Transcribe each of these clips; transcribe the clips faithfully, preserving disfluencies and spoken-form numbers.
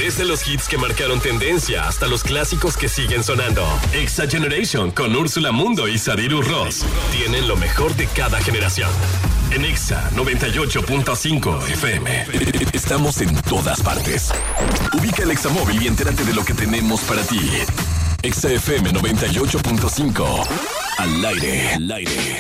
Desde los hits que marcaron tendencia hasta los clásicos que siguen sonando. Exa Generation con Úrsula Mundo y Sadiru Ross tienen lo mejor de cada generación. En Exa noventa y ocho punto cinco F M. Estamos en todas partes. Ubica el Exa móvil y entérate de lo que tenemos para ti. Exa F M noventa y ocho punto cinco. Al aire, al aire.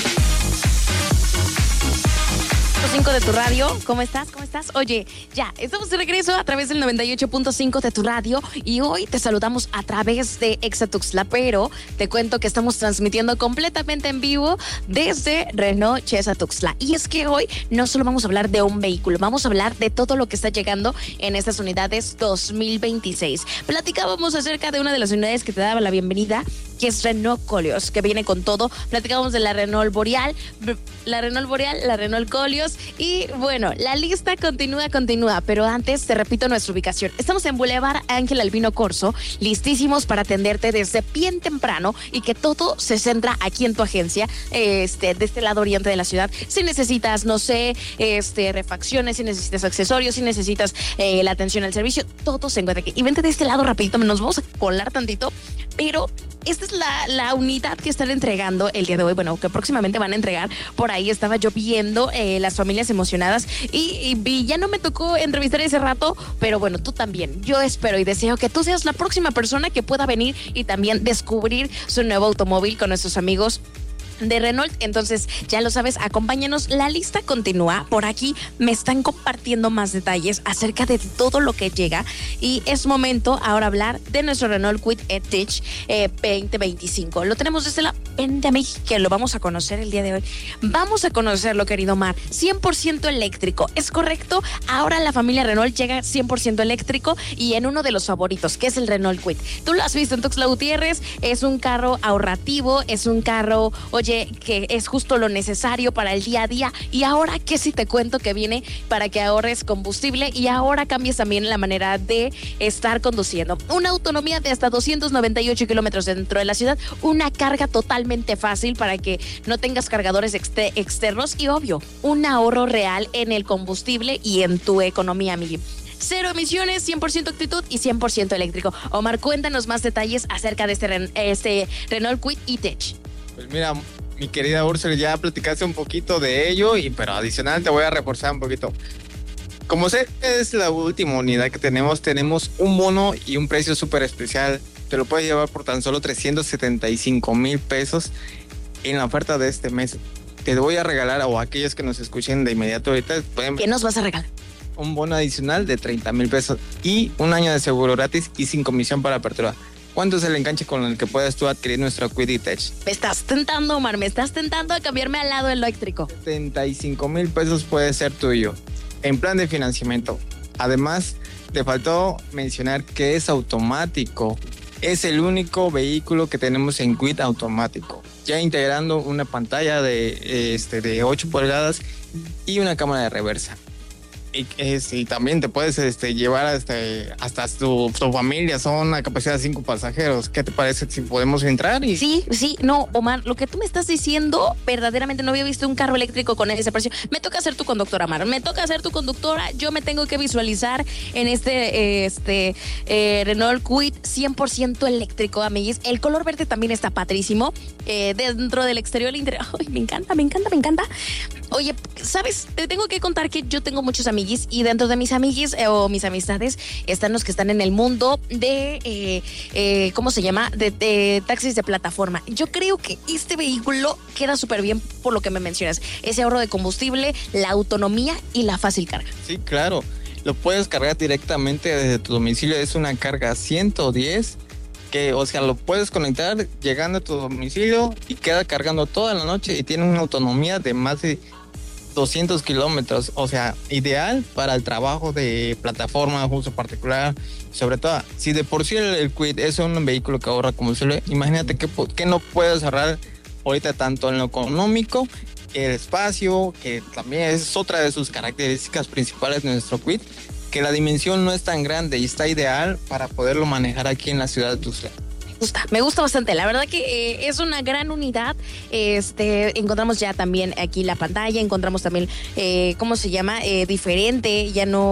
cinco de tu radio, ¿cómo estás? ¿Cómo estás? Oye, ya, estamos de regreso a través del noventa y ocho punto cinco de tu radio y hoy te saludamos a través de Exa Tuxtla, pero te cuento que estamos transmitiendo completamente en vivo desde Renault Chesa Tuxtla. Y es que hoy no solo vamos a hablar de un vehículo, vamos a hablar de todo lo que está llegando en estas unidades dos mil veintiséis. Platicábamos acerca de una de las unidades que te daba la bienvenida, que es Renault Koleos, que viene con todo. Platicábamos de la Renault Boreal, la Renault Boreal, la Renault Koleos. Y bueno, la lista continúa, continúa, pero antes te repito nuestra ubicación. Estamos en Boulevard Ángel Albino Corzo, listísimos para atenderte desde bien temprano y que todo se centra aquí en tu agencia, este, de este lado oriente de la ciudad. Si necesitas, no sé, este, refacciones, si necesitas accesorios, si necesitas eh, la atención al servicio, todo se encuentra aquí. Y vente de este lado rapidito, nos vamos a colar tantito, pero esta es la, la unidad que están entregando el día de hoy, bueno, que próximamente van a entregar. Por ahí estaba yo viendo eh, las familias emocionadas y, y, y ya no me tocó entrevistar ese rato, pero bueno, tú también. Yo espero y deseo que tú seas la próxima persona que pueda venir y también descubrir su nuevo automóvil con nuestros amigos de Renault. Entonces, ya lo sabes, acompáñanos. La lista continúa. Por aquí me están compartiendo más detalles acerca de todo lo que llega y es momento ahora hablar de nuestro Renault Kwid E-Tech eh, veinte veinticinco. Lo tenemos desde la venta que lo vamos a conocer el día de hoy. Vamos a conocerlo, querido Omar. cien por ciento eléctrico, ¿es correcto? Ahora la familia Renault llega cien por ciento eléctrico y en uno de los favoritos, que es el Renault Kwid. Tú lo has visto en Tuxtla Gutiérrez, es un carro ahorrativo, es un carro, oye, que es justo lo necesario para el día a día. Y ahora, ¿qué si te cuento que viene para que ahorres combustible y ahora cambies también la manera de estar conduciendo? Una autonomía de hasta doscientos noventa y ocho kilómetros dentro de la ciudad, una carga totalmente fácil para que no tengas cargadores exter- externos y obvio, un ahorro real en el combustible y en tu economía, amigo. Cero emisiones, cien por ciento actitud y cien por ciento eléctrico. Omar, cuéntanos más detalles acerca de este, este Renault Kwid E-Tech. Pues mira, mi querida Úrsula, ya platicaste un poquito de ello, y pero adicional te voy a reforzar un poquito. Como sé, es la última unidad que tenemos, tenemos un bono y un precio súper especial. Te lo puedes llevar por tan solo trescientos setenta y cinco mil pesos en la oferta de este mes. Te voy a regalar, o aquellos que nos escuchen de inmediato ahorita, pueden... ¿Qué nos vas a regalar? Un bono adicional de treinta mil pesos y un año de seguro gratis y sin comisión para apertura. ¿Cuánto es el enganche con el que puedes tú adquirir nuestro Kwid E-Tech? Me estás tentando, Omar, me estás tentando a cambiarme al lado eléctrico. setenta y cinco mil pesos puede ser tuyo en plan de financiamiento. Además, te faltó mencionar que es automático. Es el único vehículo que tenemos en Kwid automático, ya integrando una pantalla de, este, de ocho pulgadas y una cámara de reversa. Y, es, y también te puedes este, llevar hasta, hasta tu, tu familia, son una capacidad de cinco pasajeros. ¿Qué te parece si podemos entrar? Y... Sí, sí, no, Omar, lo que tú me estás diciendo, verdaderamente no había visto un carro eléctrico con ese precio. Me toca ser tu conductora, Omar, me toca ser tu conductora. Yo me tengo que visualizar en este, este eh, Renault Kwid cien por ciento eléctrico, amiguis. El color verde también está padrísimo. Eh, dentro del exterior, el interior. Ay, me encanta, me encanta, me encanta. Oye, ¿sabes? Te tengo que contar que yo tengo muchos amigos y dentro de mis amiguis eh, o mis amistades están los que están en el mundo de, eh, eh, ¿cómo se llama? De, de taxis de plataforma. Yo creo que este vehículo queda súper bien por lo que me mencionas. Ese ahorro de combustible, la autonomía y la fácil carga. Sí, claro. Lo puedes cargar directamente desde tu domicilio. Es una carga ciento diez que, o sea, lo puedes conectar llegando a tu domicilio y queda cargando toda la noche y tiene una autonomía de más de doscientos kilómetros, o sea, ideal para el trabajo de plataforma, uso particular. Sobre todo, si de por sí el, el Kwid es un vehículo que ahorra combustible, imagínate que, que no puedes ahorrar ahorita tanto en lo económico, el espacio, que también es otra de sus características principales de nuestro Kwid, que la dimensión no es tan grande y está ideal para poderlo manejar aquí en la ciudad de Tuxtla. Gusta, me gusta bastante, la verdad que eh, es una gran unidad. Este, encontramos ya también aquí la pantalla, encontramos también, eh, ¿cómo se llama? Eh, diferente, ya no,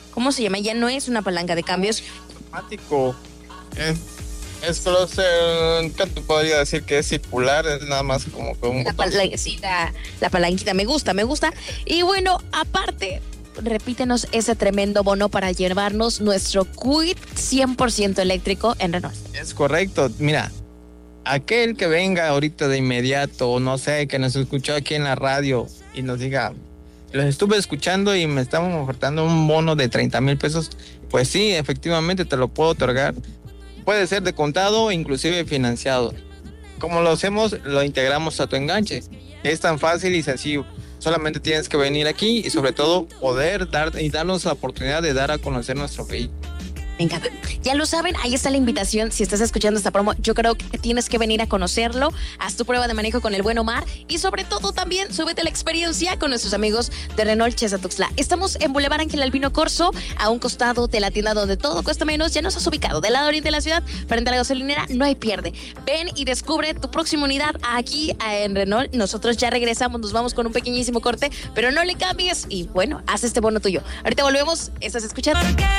¿cómo se llama? Ya no es una palanca de cambios. Automático. Es, es solo ser, ¿qué te podría decir? Que es circular, es nada más como que un La, botón. pala- sí, la, la palanquita, me gusta, me gusta. Y bueno, aparte, repítenos ese tremendo bono para llevarnos nuestro Kwid cien por ciento eléctrico en Renault. Es correcto. Mira, aquel que venga ahorita de inmediato, o no sé, que nos escuchó aquí en la radio y nos diga, los estuve escuchando y me estaban ofertando un bono de treinta mil pesos, pues sí, efectivamente te lo puedo otorgar. Puede ser de contado o inclusive financiado. Como lo hacemos, lo integramos a tu enganche. Es tan fácil y sencillo. Solamente tienes que venir aquí y sobre todo poder dar y darnos la oportunidad de dar a conocer nuestro vehículo. Me encanta. Ya lo saben, ahí está la invitación. Si estás escuchando esta promo, yo creo que tienes que venir a conocerlo. Haz tu prueba de manejo con el buen Omar y sobre todo también súbete la experiencia con nuestros amigos de Renault Chesa Tuxtla. Estamos en Boulevard Ángel Albino Corzo, a un costado de la tienda donde todo cuesta menos. Ya nos has ubicado del lado oriente de la ciudad, frente a la gasolinera, no hay pierde. Ven y descubre tu próxima unidad aquí en Renault. Nosotros ya regresamos, nos vamos con un pequeñísimo corte, pero no le cambies y bueno, haz este bono tuyo. Ahorita volvemos, estás escuchando.